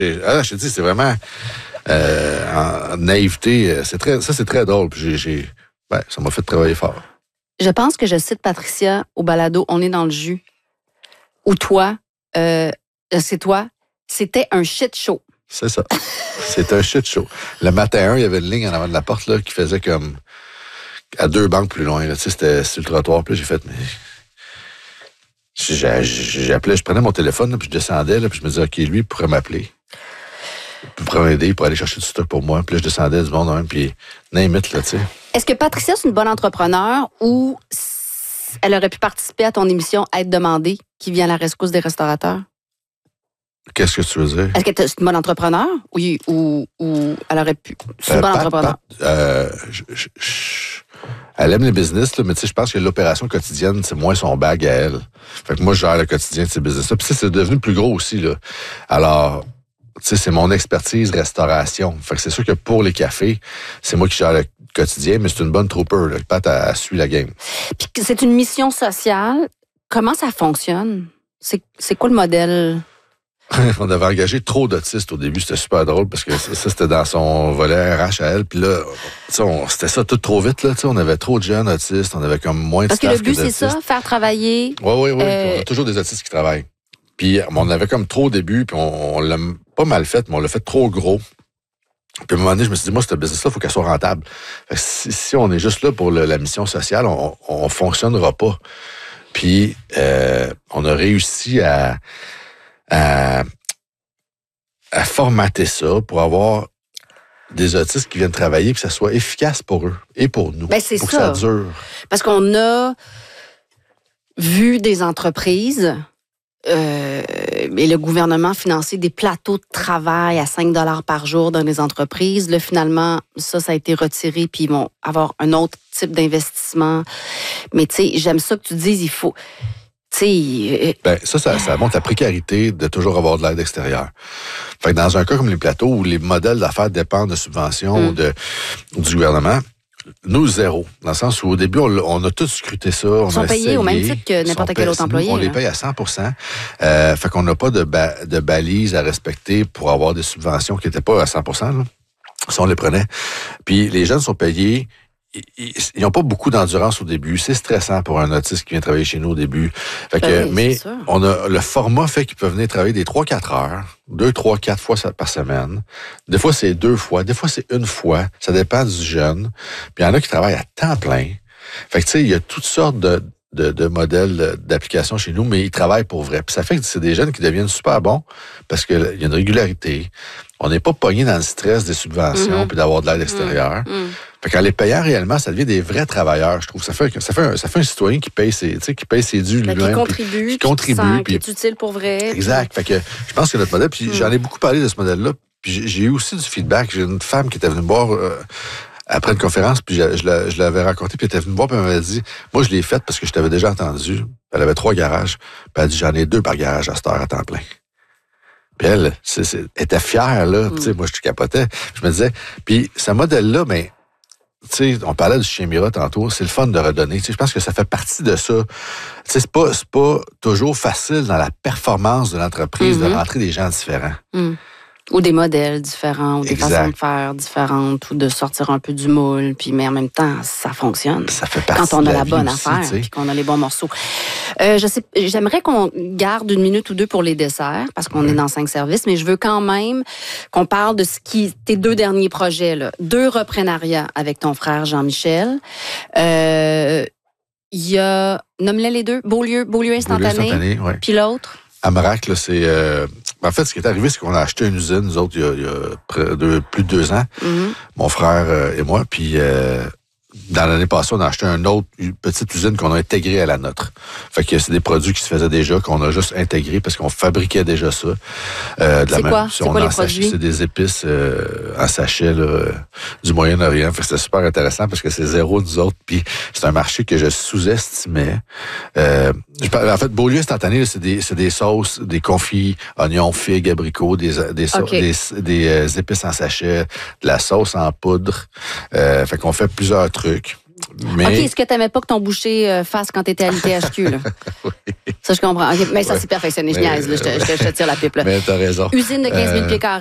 Je te dis, c'est vraiment en naïveté. C'est très drôle. Puis ça m'a fait travailler fort. Je pense que je cite Patricia au balado On est dans le jus. Ou toi, c'est toi, c'était un shit show. C'est ça. C'est un shit show. Le matin 1, il y avait une ligne en avant de la porte là, qui faisait comme à 2 banques plus loin. Là. Tu sais, c'était sur le trottoir. Puis là, j'ai fait, mais... J'appelais, je prenais mon téléphone, là, puis je descendais, là, puis je me disais, OK, lui, il pourrait m'appeler. Il pourrait m'aider, pour aller chercher du stock pour moi. Puis là, je descendais du monde, hein, puis name it, là, tu sais. Est-ce que Patricia, c'est une bonne entrepreneur ou elle aurait pu participer à ton émission Être demandée, qui vient à la rescousse des restaurateurs? Qu'est-ce que tu veux dire? Est-ce que c'est une bonne entrepreneur ou elle aurait pu... C'est une bonne entrepreneur? Elle aime les business, là, mais tu sais, je pense que l'opération quotidienne, c'est moins son bag à elle. Fait que moi, je gère le quotidien de ces business-là. Puis c'est devenu plus gros aussi, là. Alors, tu sais, c'est mon expertise restauration. Fait que c'est sûr que pour les cafés, c'est moi qui gère le quotidien, mais c'est une bonne trooper, là. Pat, elle suit la game. Puis c'est une mission sociale. Comment ça fonctionne? C'est quoi le modèle? On avait engagé trop d'autistes au début, c'était super drôle parce que ça c'était dans son volet RH à elle. Puis là, c'était ça tout trop vite. Là, on avait trop de jeunes autistes, on avait comme moins de parce staff que le but, que d'autistes. c'est ça, faire travailler. Oui. On a toujours des autistes qui travaillent. Puis on avait comme trop au début, puis on l'a pas mal fait, mais on l'a fait trop gros. Puis à un moment donné, je me suis dit, moi, ce business-là, il faut qu'elle soit rentable. Fait que si on est juste là pour la mission sociale, on fonctionnera pas. Puis on a réussi à formater ça pour avoir des autistes qui viennent travailler, que ça soit efficace pour eux et pour nous. Ben, c'est pour ça. Que ça dure. Parce qu'on a vu des entreprises et le gouvernement financer des plateaux de travail à 5 $ par jour dans les entreprises. Là, finalement, ça a été retiré, puis ils vont avoir un autre type d'investissement. Mais tu sais, j'aime ça que tu dises, il faut... Ben, ça montre la précarité de toujours avoir de l'aide extérieure. Fait que dans un cas comme les plateaux où les modèles d'affaires dépendent de subventions ou du gouvernement, nous, zéro. Dans le sens où au début, on a tous scruté ça. Ils sont payés au même titre que n'importe quel autre employé. On les paye à 100%. Fait qu'on n'a pas de balises à respecter pour avoir des subventions qui n'étaient pas à 100%. Là. Ça, on les prenait. Puis les jeunes sont payés. Ils n'ont pas beaucoup d'endurance au début. C'est stressant pour un autiste qui vient travailler chez nous au début. Fait que, mais on a le format fait qu'ils peuvent venir travailler des 3-4 heures, 2, 3, 4 fois par semaine. Des fois, c'est 2 fois. Des fois, c'est 1 fois. Ça dépend du jeune. Puis il y en a qui travaillent à temps plein. Fait que, tu sais, il y a toutes sortes de modèles d'application chez nous, mais ils travaillent pour vrai. Puis ça fait que c'est des jeunes qui deviennent super bons parce qu'il y a une régularité. On n'est pas pogné dans le stress des subventions puis d'avoir de l'aide extérieure. Fait qu'en les payant réellement, ça devient des vrais travailleurs, je trouve. Ça fait un citoyen qui paye ses dûs lui-même. Qui contribue, qui est utile pour vrai. Exact. Fait que je pense que notre modèle, puis j'en ai beaucoup parlé de ce modèle-là, puis j'ai eu aussi du feedback. J'ai une femme qui était venue me voir après une conférence, puis je l'avais raconté, puis elle était venue me voir, puis elle m'avait dit, moi, je l'ai faite parce que je t'avais déjà entendu. Elle avait 3 garages, puis elle a dit, j'en ai 2 par garage à cette heure à temps plein. Puis elle était fière, là. Tu sais, moi, je capotais. Je me disais, puis ce modèle-là, ben, tu sais, on parlait du chien Mira tantôt, c'est le fun de redonner. Tu sais, je pense que ça fait partie de ça. Tu sais, c'est pas toujours facile dans la performance de l'entreprise de rentrer des gens différents. Ou des modèles différents, ou des façons de faire différentes, ou de sortir un peu du moule, puis mais en même temps, ça fonctionne. Ça fait partie quand on a la bonne aussi, affaire, puis qu'on a les bons morceaux. J'aimerais qu'on garde 1 minute ou 2 pour les desserts, parce qu'on est dans 5 services, mais je veux quand même qu'on parle de tes 2 derniers projets, là. 2 reprenariats avec ton frère Jean-Michel. Il y a, nomme-les les 2, Beaulieu instantané, puis l'autre? Amarac, là, c'est... en fait, ce qui est arrivé, c'est qu'on a acheté une usine, nous autres, il y a plus de 2 ans, mon frère et moi, puis dans l'année passée, on a acheté une petite usine qu'on a intégrée à la nôtre. Fait que c'est des produits qui se faisaient déjà, qu'on a juste intégrés parce qu'on fabriquait déjà ça. C'est quoi? C'est quoi les produits? C'est des épices en sachet là, du Moyen-Orient. Fait que c'était super intéressant parce que c'est zéro nous autres. Puis c'est un marché que je sous-estimais. En fait, Beaulieu instantané, c'est des sauces, des confits, oignons, figues, abricots, des épices en sachet, de la sauce en poudre. Fait qu'on fait plusieurs trucs. Mais... OK, ce que t'aimais pas que ton boucher fasse quand t'étais à l'ITHQ, là. Oui. Ça, je comprends. Okay. Mais ça, c'est perfectionné. Je niaise, là. Je te tire la pipe, là. Mais t'as raison. Usine de 15 000 pieds carrés.